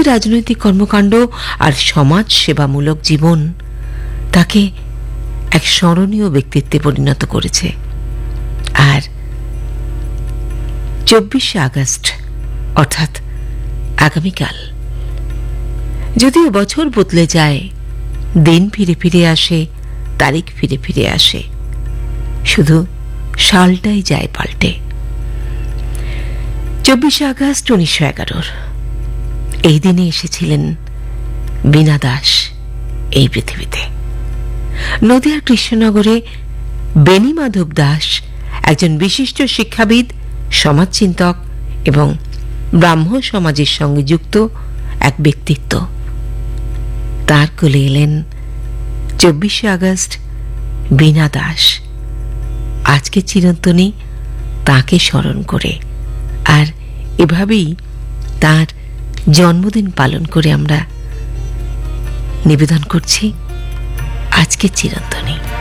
রাজনৈতিক কর্মকাণ্ড আর সমাজ সেবামূলক জীবন তাকে এক স্মরণীয় ব্যক্তিত্বে পরিণত করেছে। আর 24শে আগস্ট অর্থাৎ আগামীকাল, যদিও বছর বদলে যায়, দিন ফিরে ফিরে আসে, তারিখ ফিরে ফিরে আসে, শুধু সালটাই যায় পাল্টে। 24শে আগস্ট 1911 এই দিনে এসেছিলেন বীণা দাস এই পৃথিবীতে। নদিয়ার কৃষ্ণনগরে বেণী মাধব দাস একজন বিশিষ্ট শিক্ষাবিদ, সমাজচিন্তক এবং ব্রাহ্ম সমাজের সঙ্গে যুক্ত এক ব্যক্তিত্ব। তার কোলে এলেন 24শে আগস্ট বীণা দাস। আজকে চিরন্তনী তাকে স্মরণ করে, আর এভাবেই তার জন্মদিন পালন করে আমরা নিবেদন করছি আজকে চিরন্তনী।